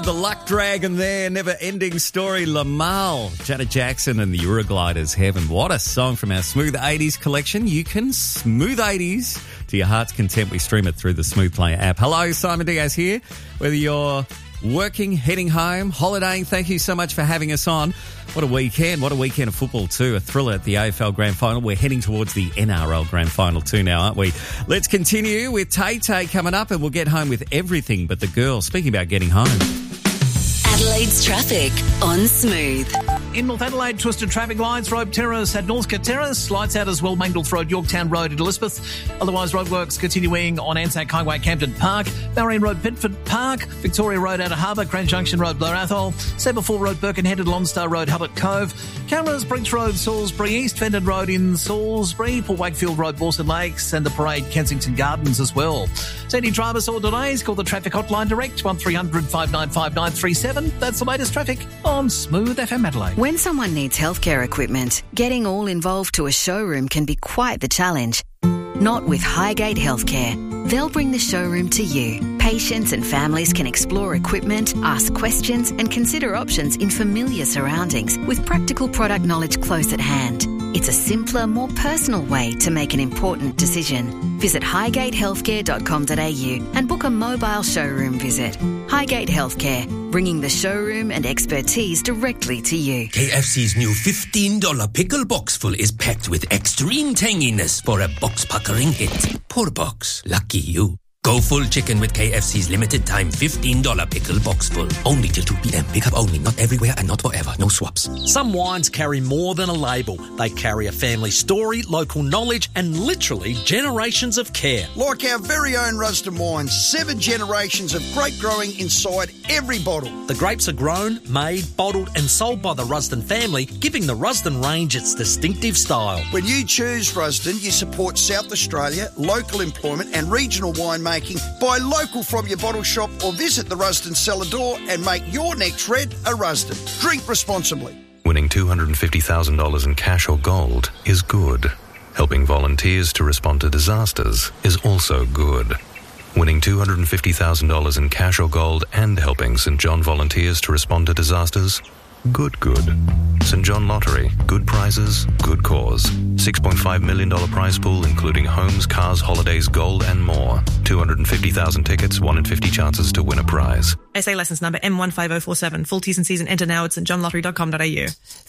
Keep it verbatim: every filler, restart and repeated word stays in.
The Luck Dragon there, never-ending story, Lamal, Janet Jackson and the Eurogliders Heaven. What a song from our Smooth eighties collection. You can smooth eighties to your heart's content. We stream it through the Smooth Player app. Hello, Simon Diaz here. Whether you're working, heading home, holidaying, thank you so much for having us on. What a weekend. What a weekend of football too. A thriller at the A F L Grand Final. We're heading towards the N R L Grand Final too now, aren't we? Let's continue with Tay Tay coming up and we'll get home with everything but the girls. Speaking about getting home. Adelaide's traffic on Smooth. In North Adelaide, twisted traffic lights, Rope Terrace at Northcote Terrace, lights out as well, Mangles Road, Yorktown Road at Elizabeth. Otherwise, roadworks continuing on Anzac Highway, Camden Park, Ballerine Road, Bedford Park, Victoria Road out of Harbour, Grand Junction Road, Blair Athol, Saberfall Road, Birkenhead at Lonstar Road, Hubbard Cove, Cameras, Bridge Road, Salisbury East, Fendon Road in Salisbury, Port Wakefield Road, Mawson Lakes, and the Parade, Kensington Gardens as well. So any drivers or delays, call the traffic hotline direct, one three hundred five nine five nine three seven. That's the latest traffic on Smooth F M Adelaide. When someone needs healthcare equipment, getting all involved to a showroom can be quite the challenge. Not with Highgate Healthcare. They'll bring the showroom to you. Patients and families can explore equipment, ask questions, and consider options in familiar surroundings with practical product knowledge close at hand. It's a simpler, more personal way to make an important decision. Visit highgate healthcare dot com dot a u and book a mobile showroom visit. Highgate Healthcare, bringing the showroom and expertise directly to you. K F C's new fifteen dollars pickle box full is packed with extreme tanginess for a box-puckering hit. Poor box. Lucky you. Go full chicken with K F C's limited time fifteen dollars pickle box full. Only till two p.m. Pick up only. Not everywhere and not forever. No swaps. Some wines carry more than a label. They carry a family story, local knowledge, and literally generations of care. Like our very own Rusden wines. Seven generations of grape growing inside every bottle. The grapes are grown, made, bottled and sold by the Rusden family, giving the Rusden range its distinctive style. When you choose Rusden, you support South Australia, local employment and regional winemaking. Buy local from your bottle shop or visit the Rusden cellar door and make your next red a Rusden. Drink responsibly. Winning two hundred fifty thousand dollars in cash or gold is good. Helping volunteers to respond to disasters is also good. Winning two hundred fifty thousand dollars in cash or gold and helping St John volunteers to respond to disasters? Good, good. St John Lottery. Good prizes, good cause. six point five million dollars prize pool, including homes, cars, holidays, gold and more. two hundred fifty thousand tickets, one in fifty chances to win a prize. S A licence number M one five oh four seven. Full T's and C's and enter now at st john lottery dot com dot a u.